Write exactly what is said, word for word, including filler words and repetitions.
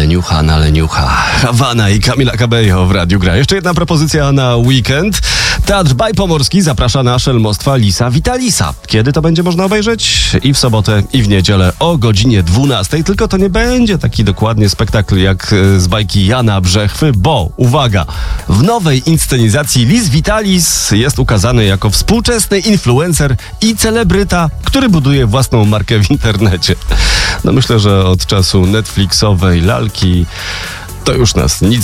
leniucha na leniucha. Hawana i Camila Cabello w Radiu Gra. Jeszcze jedna propozycja na weekend. Teatr Bajpomorski zaprasza na szelmostwa Lisa Vitalisa. Kiedy to będzie można obejrzeć? I w sobotę, i w niedzielę o godzinie dwunastej. Tylko to nie będzie taki dokładnie spektakl jak z bajki Jana Brzechwy, bo, uwaga, w nowej inscenizacji Lis Vitalis jest ukazany jako współczesny influencer i celebryta, który buduje własną markę w internecie. No myślę, że od czasu Netflixowej lalki to już nas nic